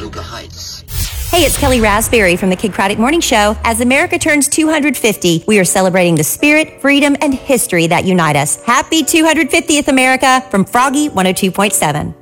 Toluca Heights. Hey, it's Kelly Raspberry from the Kid Craddock Morning Show. As America turns 250, we are celebrating the spirit, freedom, and history that unite us. Happy 250th, America, from Froggy 102.7.